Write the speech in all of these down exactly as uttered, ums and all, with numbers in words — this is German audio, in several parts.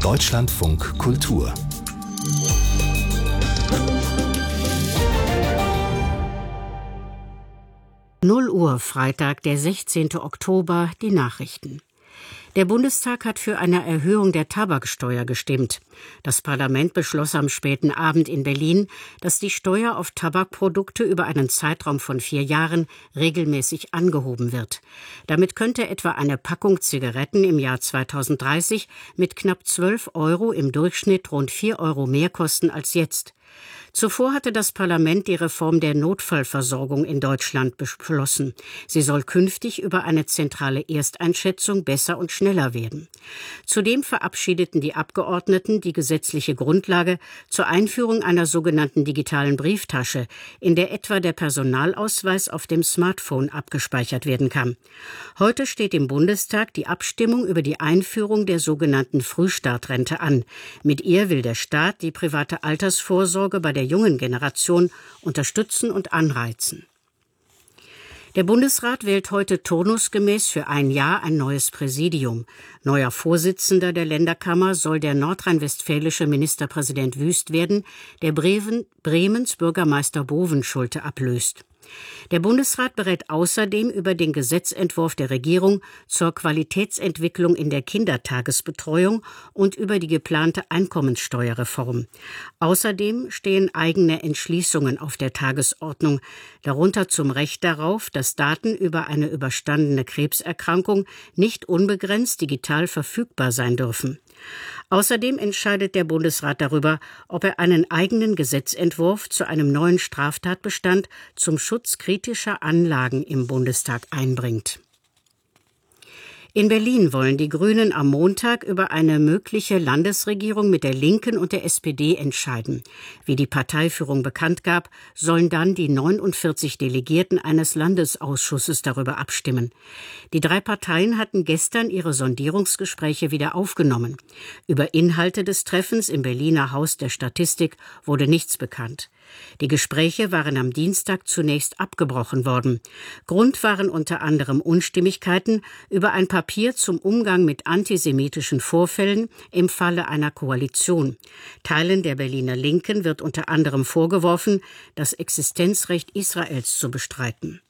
Deutschlandfunk Kultur. null Uhr, Freitag, der sechzehnten Oktober, die Nachrichten. Der Bundestag hat für eine Erhöhung der Tabaksteuer gestimmt. Das Parlament beschloss am späten Abend in Berlin, dass die Steuer auf Tabakprodukte über einen Zeitraum von vier Jahren regelmäßig angehoben wird. Damit könnte etwa eine Packung Zigaretten im Jahr zweitausenddreißig mit knapp zwölf Euro im Durchschnitt rund vier Euro mehr kosten als jetzt. Zuvor hatte das Parlament die Reform der Notfallversorgung in Deutschland beschlossen. Sie soll künftig über eine zentrale Ersteinschätzung besser und schneller werden. Zudem verabschiedeten die Abgeordneten die gesetzliche Grundlage zur Einführung einer sogenannten digitalen Brieftasche, in der etwa der Personalausweis auf dem Smartphone abgespeichert werden kann. Heute steht im Bundestag die Abstimmung über die Einführung der sogenannten Frühstartrente an. Mit ihr will der Staat die private Altersvorsorge bei der der jungen Generation unterstützen und anreizen. Der Bundesrat wählt heute turnusgemäß für ein Jahr ein neues Präsidium. Neuer Vorsitzender der Länderkammer soll der nordrhein-westfälische Ministerpräsident Wüst werden, der Bremen, Bremens Bürgermeister Bovenschulte ablöst. Der Bundesrat berät außerdem über den Gesetzentwurf der Regierung zur Qualitätsentwicklung in der Kindertagesbetreuung und über die geplante Einkommenssteuerreform. Außerdem stehen eigene Entschließungen auf der Tagesordnung, darunter zum Recht darauf, dass Daten über eine überstandene Krebserkrankung nicht unbegrenzt digital verfügbar sein dürfen. Außerdem entscheidet der Bundesrat darüber, ob er einen eigenen Gesetzentwurf zu einem neuen Straftatbestand zum Schutz kritischer Anlagen im Bundestag einbringt. In Berlin wollen die Grünen am Montag über eine mögliche Landesregierung mit der Linken und der S P D entscheiden. Wie die Parteiführung bekannt gab, sollen dann die neunundvierzig Delegierten eines Landesausschusses darüber abstimmen. Die drei Parteien hatten gestern ihre Sondierungsgespräche wieder aufgenommen. Über Inhalte des Treffens im Berliner Haus der Statistik wurde nichts bekannt. Die Gespräche waren am Dienstag zunächst abgebrochen worden. Grund waren unter anderem Unstimmigkeiten über ein Papier zum Umgang mit antisemitischen Vorfällen im Falle einer Koalition. Teilen der Berliner Linken wird unter anderem vorgeworfen, das Existenzrecht Israels zu bestreiten.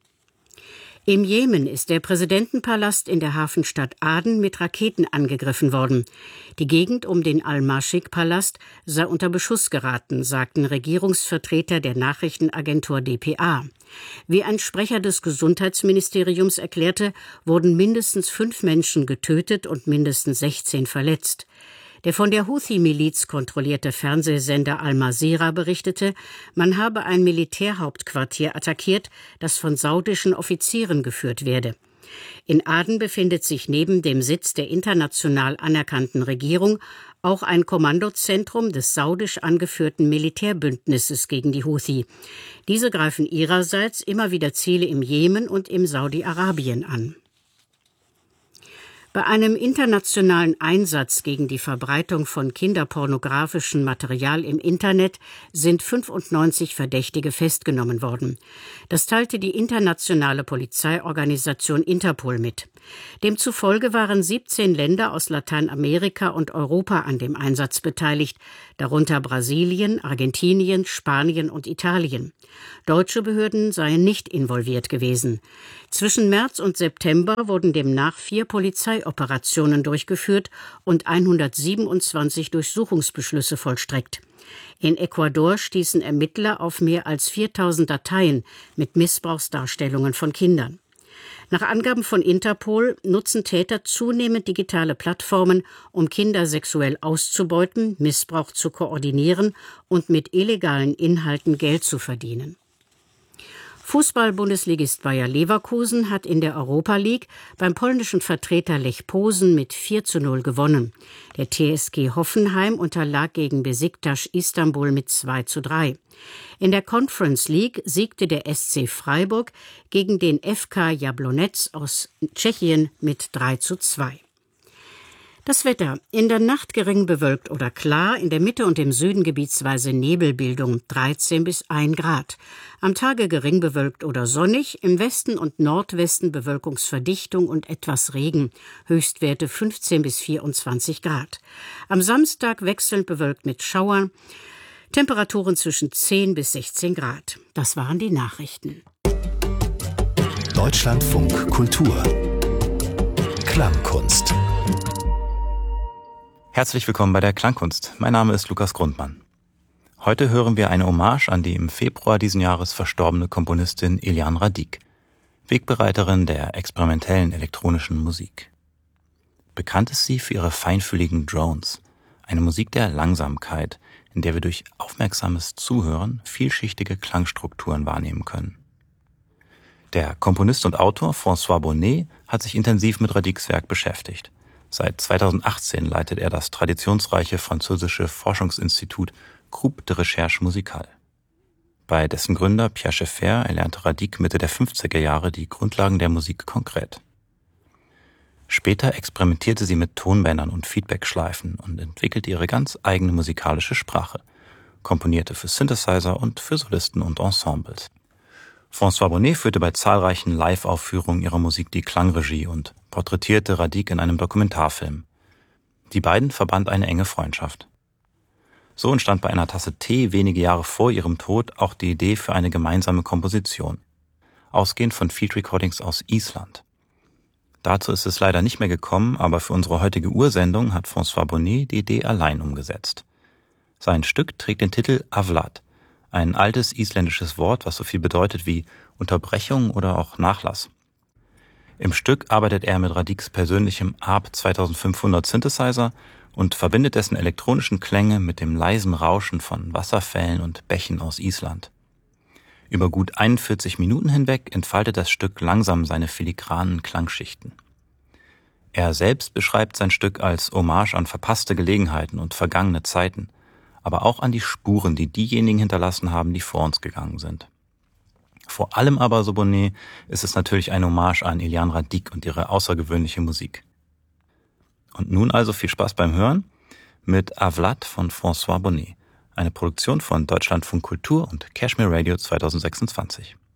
Im Jemen ist der Präsidentenpalast in der Hafenstadt Aden mit Raketen angegriffen worden. Die Gegend um den Al-Mashik-Palast sei unter Beschuss geraten, sagten Regierungsvertreter der Nachrichtenagentur D P A. Wie ein Sprecher des Gesundheitsministeriums erklärte, wurden mindestens fünf Menschen getötet und mindestens sechzehn verletzt. Der von der Houthi-Miliz kontrollierte Fernsehsender Al-Masirah berichtete, man habe ein Militärhauptquartier attackiert, das von saudischen Offizieren geführt werde. In Aden befindet sich neben dem Sitz der international anerkannten Regierung auch ein Kommandozentrum des saudisch angeführten Militärbündnisses gegen die Houthi. Diese greifen ihrerseits immer wieder Ziele im Jemen und im Saudi-Arabien an. Bei einem internationalen Einsatz gegen die Verbreitung von kinderpornografischem Material im Internet sind fünfundneunzig Verdächtige festgenommen worden. Das teilte die internationale Polizeiorganisation Interpol mit. Demzufolge waren siebzehn Länder aus Lateinamerika und Europa an dem Einsatz beteiligt, darunter Brasilien, Argentinien, Spanien und Italien. Deutsche Behörden seien nicht involviert gewesen. Zwischen März und September wurden demnach vier Polizeioperationen durchgeführt und hundertsiebenundzwanzig Durchsuchungsbeschlüsse vollstreckt. In Ecuador stießen Ermittler auf mehr als viertausend Dateien mit Missbrauchsdarstellungen von Kindern. Nach Angaben von Interpol nutzen Täter zunehmend digitale Plattformen, um Kinder sexuell auszubeuten, Missbrauch zu koordinieren und mit illegalen Inhalten Geld zu verdienen. Fußball-Bundesligist Bayer Leverkusen hat in der Europa League beim polnischen Vertreter Lech Posen mit vier zu null gewonnen. Der T S G Hoffenheim unterlag gegen Besiktas Istanbul mit zwei zu drei. In der Conference League siegte der S C Freiburg gegen den F K Jablonec aus Tschechien mit drei zu zwei. Das Wetter: In der Nacht gering bewölkt oder klar, in der Mitte und im Süden gebietsweise Nebelbildung, dreizehn bis ein Grad. Am Tage gering bewölkt oder sonnig, im Westen und Nordwesten Bewölkungsverdichtung und etwas Regen, Höchstwerte fünfzehn bis vierundzwanzig Grad. Am Samstag wechselnd bewölkt mit Schauern, Temperaturen zwischen zehn bis sechzehn Grad. Das waren die Nachrichten. Deutschlandfunk Kultur Klangkunst. Herzlich willkommen bei der Klangkunst. Mein Name ist Lukas Grundmann. Heute hören wir eine Hommage an die im Februar diesen Jahres verstorbene Komponistin Eliane Radić, Wegbereiterin der experimentellen elektronischen Musik. Bekannt ist sie für ihre feinfühligen Drones, eine Musik der Langsamkeit, in der wir durch aufmerksames Zuhören vielschichtige Klangstrukturen wahrnehmen können. Der Komponist und Autor François Bonnet hat sich intensiv mit Radićs Werk beschäftigt. Seit zweitausendachtzehn leitet er das traditionsreiche französische Forschungsinstitut Groupe de Recherche Musicale. Bei dessen Gründer Pierre Schaeffer erlernte Radić Mitte der fünfziger Jahre die Grundlagen der Musik konkret. Später experimentierte sie mit Tonbändern und Feedbackschleifen und entwickelte ihre ganz eigene musikalische Sprache, komponierte für Synthesizer und für Solisten und Ensembles. François Bonnet führte bei zahlreichen Live-Aufführungen ihrer Musik die Klangregie und porträtierte Radić in einem Dokumentarfilm. Die beiden verband eine enge Freundschaft. So entstand bei einer Tasse Tee wenige Jahre vor ihrem Tod auch die Idee für eine gemeinsame Komposition, ausgehend von Field Recordings aus Island. Dazu ist es leider nicht mehr gekommen, aber für unsere heutige Ursendung hat François Bonnet die Idee allein umgesetzt. Sein Stück trägt den Titel Avlad, ein altes isländisches Wort, was so viel bedeutet wie Unterbrechung oder auch Nachlass. Im Stück arbeitet er mit Radićs persönlichem A R P zweitausendfünfhundert Synthesizer und verbindet dessen elektronischen Klänge mit dem leisen Rauschen von Wasserfällen und Bächen aus Island. Über gut einundvierzig Minuten hinweg entfaltet das Stück langsam seine filigranen Klangschichten. Er selbst beschreibt sein Stück als Hommage an verpasste Gelegenheiten und vergangene Zeiten, aber auch an die Spuren, die diejenigen hinterlassen haben, die vor uns gegangen sind. Vor allem aber, so Bonnet, ist es natürlich eine Hommage an Eliane Radić und ihre außergewöhnliche Musik. Und nun also viel Spaß beim Hören mit Avlad von François Bonnet, eine Produktion von Deutschlandfunk Kultur und Cashmere Radio zweitausendsechsundzwanzig.